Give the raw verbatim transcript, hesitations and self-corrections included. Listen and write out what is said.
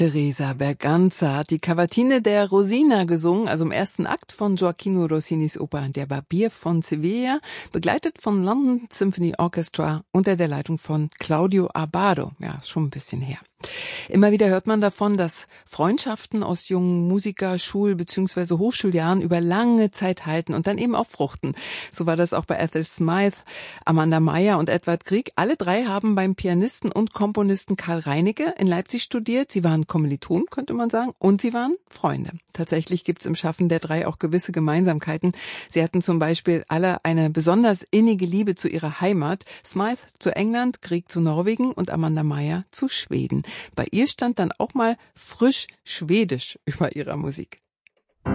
Teresa Berganza hat die Cavatine der Rosina gesungen, also im ersten Akt von Gioacchino Rossinis Oper Der Barbier von Sevilla, begleitet vom London Symphony Orchestra unter der Leitung von Claudio Abbado. Ja, schon ein bisschen her. Immer wieder hört man davon, dass Freundschaften aus jungen Musiker-, Schul- bzw. Hochschuljahren über lange Zeit halten und dann eben auch fruchten. So war das auch bei Ethel Smythe, Amanda Meyer und Edward Grieg. Alle drei haben beim Pianisten und Komponisten Karl Reinecke in Leipzig studiert. Sie waren Kommilitonen, könnte man sagen, und sie waren Freunde. Tatsächlich gibt's im Schaffen der drei auch gewisse Gemeinsamkeiten. Sie hatten zum Beispiel alle eine besonders innige Liebe zu ihrer Heimat. Smythe zu England, Grieg zu Norwegen und Amanda Meyer zu Schweden. Bei ihr stand dann auch mal frisch Schwedisch über ihrer Musik.